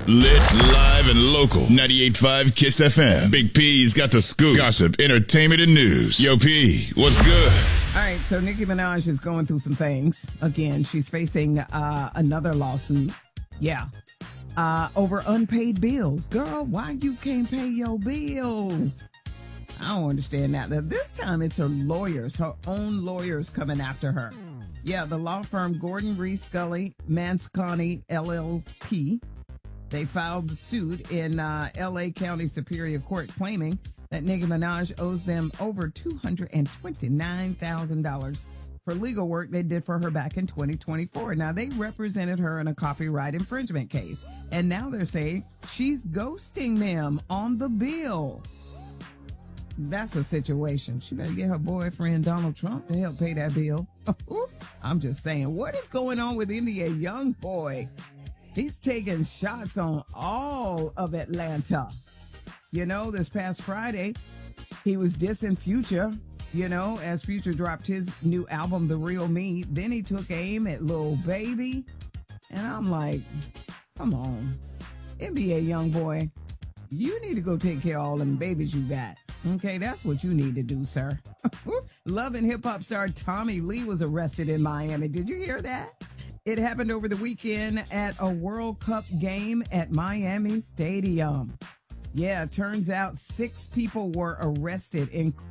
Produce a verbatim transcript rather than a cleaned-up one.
Lit, live, and local. ninety-eight point five Kiss F M. Big P's got the scoop. Gossip, entertainment, and news. Yo, P, what's good? All right, so Nicki Minaj is going through some things. Again, she's facing uh, another lawsuit. Yeah. Uh, over unpaid bills. Girl, why you can't pay your bills? I don't understand that. Now, this time it's her lawyers, her own lawyers coming after her. Yeah, the law firm Gordon Reese Scully Mansconi L L P. They filed the suit in uh, L A County Superior Court claiming that Nicki Minaj owes them over two hundred twenty-nine thousand dollars for legal work they did for her back in twenty twenty-four. Now, they represented her in a copyright infringement case, and now they're saying she's ghosting them on the bill. That's a situation. She better get her boyfriend Donald Trump to help pay that bill. I'm just saying, what is going on with N B A Youngboy? He's taking shots on all of Atlanta. You know, this past Friday, he was dissing Future, you know, as Future dropped his new album, The Real Me. Then he took aim at Lil Baby. And I'm like, come on. N B A Youngboy, you need to go take care of all them babies you got. Okay, that's what you need to do, sir. Love and hip-hop star Tommy Lee was arrested in Miami. Did you hear that? It happened over the weekend at a World Cup game at Miami Stadium. Yeah, turns out six people were arrested, including